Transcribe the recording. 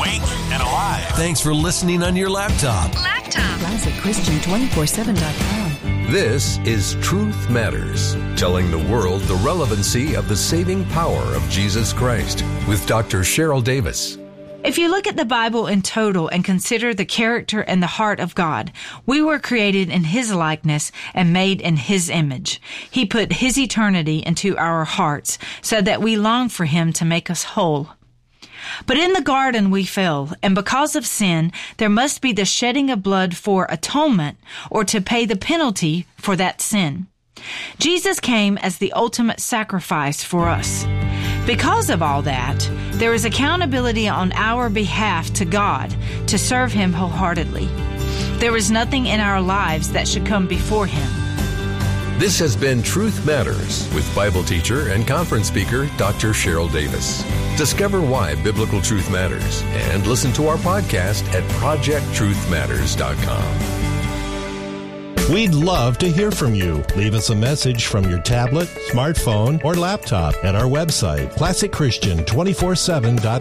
awake and alive. Thanks for listening on your laptop. ClassicChristian247.com. This is Truth Matters, telling the world the relevancy of the saving power of Jesus Christ with Dr. Cheryl Davis. If you look at the Bible in total and consider the character and the heart of God, we were created in His likeness and made in His image. He put His eternity into our hearts so that we long for Him to make us whole. But in the garden we fell, and because of sin, there must be the shedding of blood for atonement or to pay the penalty for that sin. Jesus came as the ultimate sacrifice for us. Because of all that, there is accountability on our behalf to God to serve Him wholeheartedly. There is nothing in our lives that should come before Him. This has been Truth Matters with Bible teacher and conference speaker Dr. Cheryl Davis. Discover why biblical truth matters and listen to our podcast at projecttruthmatters.com. We'd love to hear from you. Leave us a message from your tablet, smartphone, or laptop at our website, ClassicChristian247.com.